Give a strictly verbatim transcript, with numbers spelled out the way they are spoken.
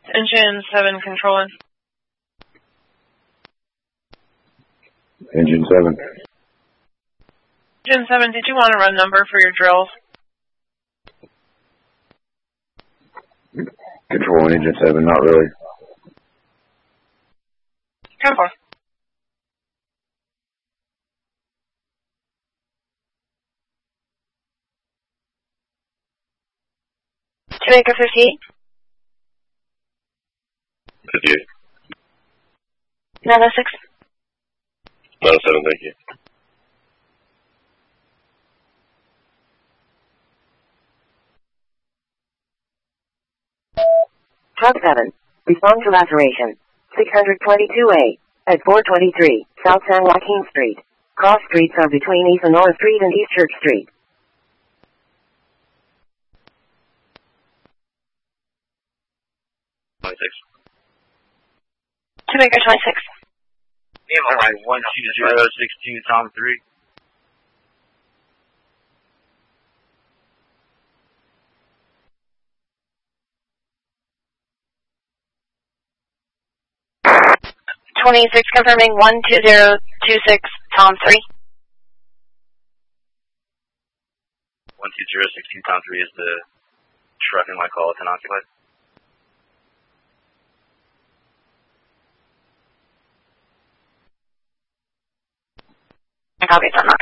Engine seven controlling. Engine seven. Engine seven, did you want a run number for your drills? Controlling engine seven, not really. ten four. Jamaica fifty-eight. fifty-eight. nine oh six. nine oh seven, thank you. Truck seven. Respond to laceration. six twenty-two A. At four twenty-three, South San Joaquin Street. Cross streets are between East Honora Street and East Church Street. twenty-six. Jamaica twenty-six. Yeah, like one two zero six two Tom three. twenty-six confirming one two zero two six Tom three. one two zero six two Tom three is the truck in my call. It's unoccupied. Copy, it's unoccupied.